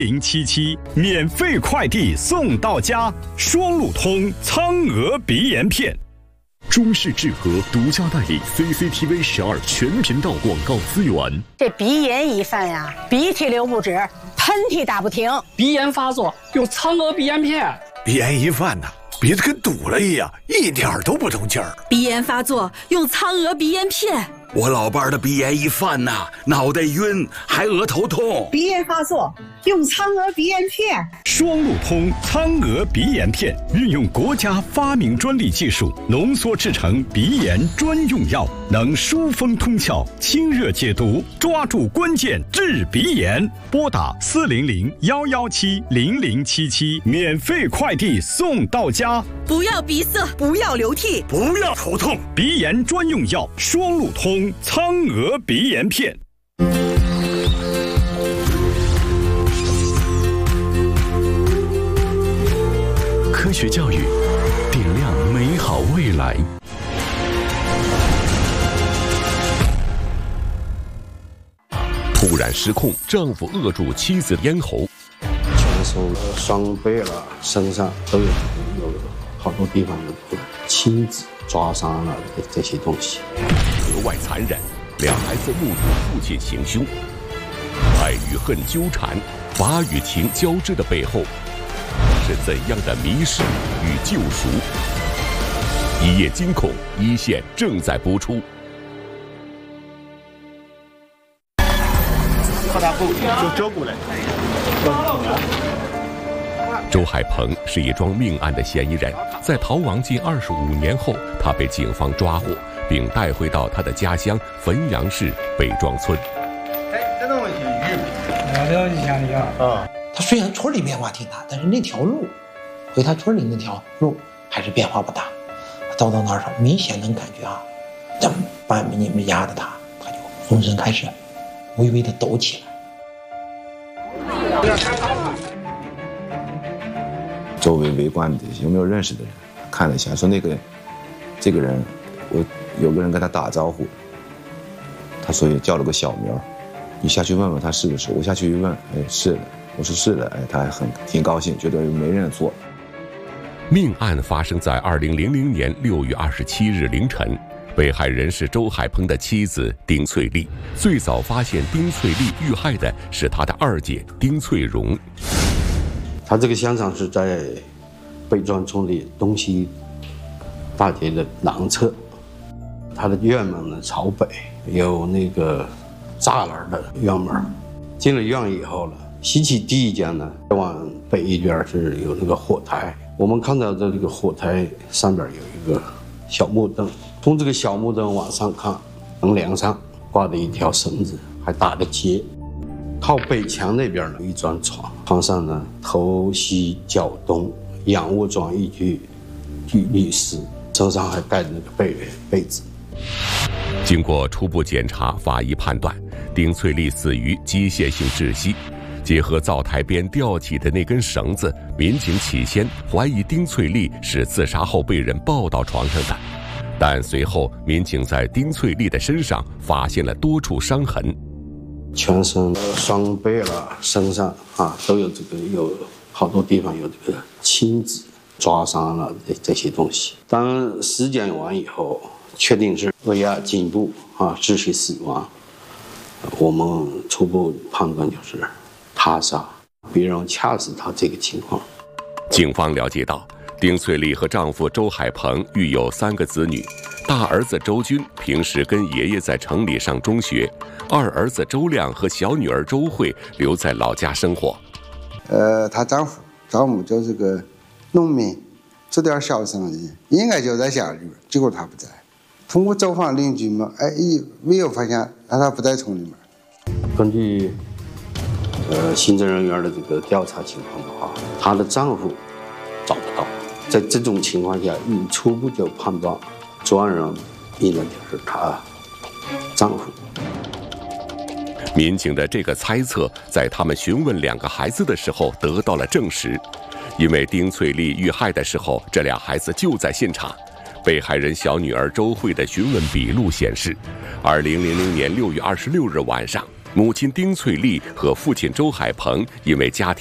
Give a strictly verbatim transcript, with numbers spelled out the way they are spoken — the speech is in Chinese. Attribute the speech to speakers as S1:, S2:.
S1: 零七七免费快递送到家，双路通苍鹅鼻炎片。
S2: 中视智和独家代理 C C T V 十二全频道广告资源。
S3: 这鼻炎一犯呀，鼻涕流不止，喷嚏打不停。
S4: 鼻炎发作用苍鹅鼻炎片。
S5: 鼻炎一犯呐，鼻子跟堵了一样，一点都不动劲儿。
S6: 鼻炎发作用苍鹅鼻炎片。
S7: 我老伴儿的鼻炎一犯呐，脑袋晕，还额头痛。
S8: 鼻炎发作用苍鹅鼻炎片。
S1: 双路通苍鹅鼻炎片运用国家发明专利技术，浓缩制成鼻炎专用药，能疏风通窍、清热解毒，抓住关键治鼻炎。拨打四零零幺幺七零零七七，免费快递送到家。
S6: 不要鼻塞，不要流涕，
S5: 不要头痛，
S1: 鼻炎专用药双路通苍鹅鼻炎片。
S2: 科学教育，点亮美好未来。
S9: 突然失控，丈夫扼住妻子咽喉，
S10: 全身、双背了，身上都有有好多地方有这个青紫抓伤了这这些东西，
S9: 格外残忍。两孩子目睹父亲行凶，爱与恨纠缠，法与情交织的背后，是怎样的迷失与救赎？一夜惊恐，一线正在播出。周海鹏是一桩命案的嫌疑人，在逃亡近二十五年后，他被警方抓获，并带回到他的家乡汾阳市北庄村。
S11: 哎，这种问题鱼，我了解一下你啊。啊。
S12: 他虽然村里变化挺大，但是那条路和他村里那条路还是变化不大。到到那儿上，明显能感觉啊，这把你们压着他，他就浑身开始微微的抖起来。
S13: 周围围观的有没有认识的人看了一下，说那个这个人，我有个人跟他打招呼，他说也叫了个小名，你下去问问他是不是。我下去一问，哎，是的，我说是的，哎，他还很挺高兴，觉得没认错。
S9: 命案发生在二零零零年六月二十七日凌晨，被害人是周海鹏的妻子丁翠丽。最早发现丁翠丽遇害的是她的二姐丁翠荣。
S10: 他这个香厂是在北庄村的东西大街的南侧，他的院门呢朝北，有那个栅栏的院门。进了院以后呢，西起第一间呢，往北一边是有那个火台。我们看到的这个火台上边有一个小木灯，从这个小木灯往上看，门梁上挂着一条绳子，还打着结。靠北墙那边呢一张床，床上呢头西脚东，仰卧装一具女女尸，身上还盖着那个被被子。
S9: 经过初步检查，法医判断丁翠丽死于机械性窒息。结合灶台边吊起的那根绳子，民警起先怀疑丁翠丽是自杀后被人抱到床上的，但随后民警在丁翠丽的身上发现了多处伤痕，
S10: 全身、双背了，身上啊都有这个有好多地方有这个青紫抓伤了这这些东西。当尸检完以后，确定是扼压颈部啊窒息死亡。我们初步判断就是他杀，别人掐死他这个情况。
S9: 警方了解到，丁翠丽和丈夫周海鹏育有三个子女，大儿子周军平时跟爷爷在城里上中学，二儿子周亮和小女儿周慧留在老家生活。
S14: 呃，她丈夫丈母就是个农民，做点小生意，应该就在家里边，结果他不在。通过走访邻居嘛，哎，没有发现他不在村里面。
S10: 根据呃，行政人员的这个调查情况的话，她的丈夫找不到，在这种情况下，你初步就判断作案人应该就是她丈夫。
S9: 民警的这个猜测，在他们询问两个孩子的时候得到了证实，因为丁翠丽遇害的时候，这俩孩子就在现场。被害人小女儿周慧的询问笔录显示，二零零零年六月二十六日晚上， 母亲丁翠丽和父亲周海鹏因为家庭